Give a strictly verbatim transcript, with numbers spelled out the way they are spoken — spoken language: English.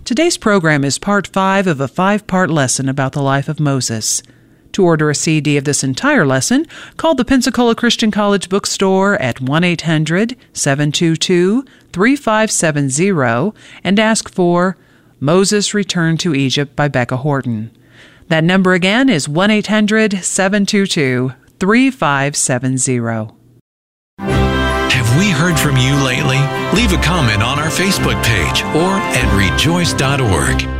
Today's program is part five of a five-part lesson about the life of Moses. To order a C D of this entire lesson, call the Pensacola Christian College bookstore at one eight hundred, seven two two, three five seven zero and ask for Moses Returned to Egypt by Becca Horton. That number again is one eight hundred, seven two two, three five seven zero. Have we heard from you lately? Leave a comment on our Facebook page or at rejoice dot org.